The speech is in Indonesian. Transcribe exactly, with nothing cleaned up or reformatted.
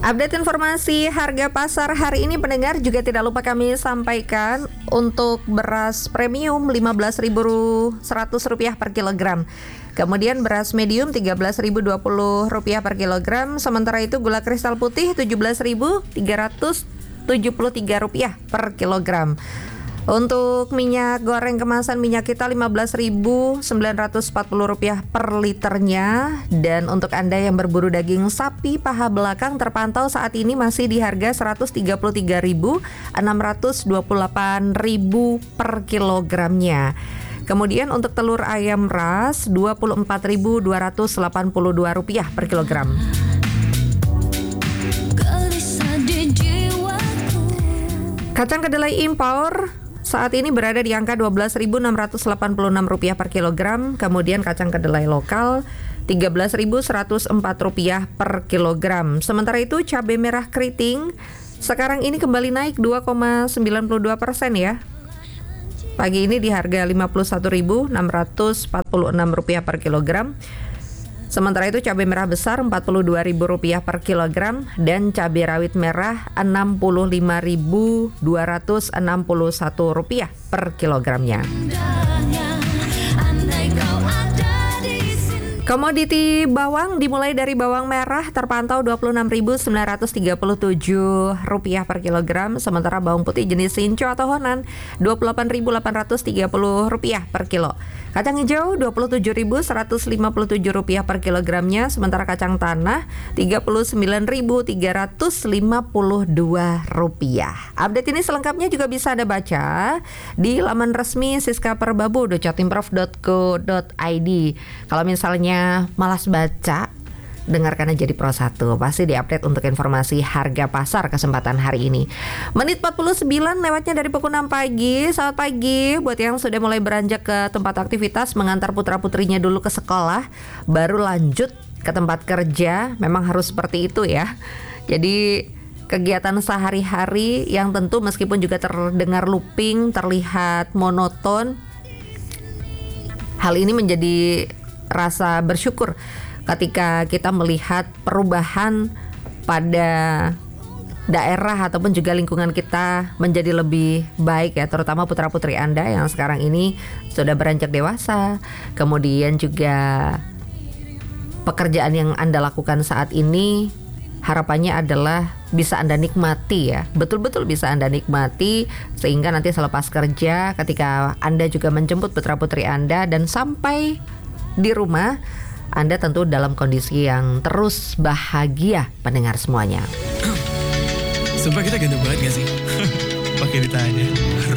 Update informasi harga pasar hari ini pendengar juga tidak lupa kami sampaikan untuk beras premium lima belas ribu seratus rupiah per kilogram. Kemudian beras medium tiga belas ribu dua puluh rupiah per kilogram. Sementara itu gula kristal putih tujuh belas ribu tiga ratus tujuh puluh tiga rupiah per kilogram. Untuk minyak goreng kemasan minyak kita lima belas ribu sembilan ratus empat puluh rupiah per liternya. Dan untuk Anda yang berburu daging sapi paha belakang terpantau saat ini masih di harga seratus tiga puluh tiga ribu enam ratus dua puluh delapan ribu per kilogramnya. Kemudian untuk telur ayam ras dua puluh empat ribu dua ratus delapan puluh dua rupiah per kilogram. Kacang kedelai impor saat ini berada di angka dua belas ribu enam ratus delapan puluh enam rupiah per kilogram. Kemudian kacang kedelai lokal tiga belas ribu seratus empat rupiah per kilogram. Sementara itu cabai merah keriting sekarang ini kembali naik dua koma sembilan dua persen ya. Pagi ini di harga lima puluh satu ribu enam ratus empat puluh enam rupiah per kilogram. Sementara itu cabai merah besar empat puluh dua ribu rupiah per kilogram dan cabai rawit merah enam puluh lima ribu dua ratus enam puluh satu rupiah per kilogramnya. Komoditi bawang dimulai dari bawang merah terpantau dua puluh enam ribu sembilan ratus tiga puluh tujuh rupiah per kilogram. Sementara bawang putih jenis Sincho atau Honan dua puluh delapan ribu delapan ratus tiga puluh rupiah per kilo. Kacang hijau dua puluh tujuh ribu seratus lima puluh tujuh rupiah per kilogramnya. Sementara kacang tanah tiga puluh sembilan ribu tiga ratus lima puluh dua rupiah. Update ini selengkapnya juga bisa Anda baca di laman resmi siska perbabu dot jatimprov dot co dot i d. Kalau misalnya malas baca, dengarkan aja di Pro satu. Pasti diupdate untuk informasi harga pasar kesempatan hari ini. Menit empat puluh sembilan lewatnya dari pukul enam pagi. Selamat pagi buat yang sudah mulai beranjak ke tempat aktivitas, mengantar putra-putrinya dulu ke sekolah, baru lanjut ke tempat kerja. Memang harus seperti itu ya. Jadi kegiatan sehari-hari yang tentu meskipun juga terdengar looping, terlihat monoton, hal ini menjadi rasa bersyukur ketika kita melihat perubahan pada daerah ataupun juga lingkungan kita menjadi lebih baik ya, terutama putra-putri Anda yang sekarang ini sudah beranjak dewasa. Kemudian juga pekerjaan yang Anda lakukan saat ini harapannya adalah bisa Anda nikmati ya, betul-betul bisa Anda nikmati, sehingga nanti selepas kerja ketika Anda juga menjemput putra-putri Anda dan sampai di rumah, Anda tentu dalam kondisi yang terus bahagia pendengar semuanya. Sumpah kita ganteng banget gak sih? Pakai ditanya.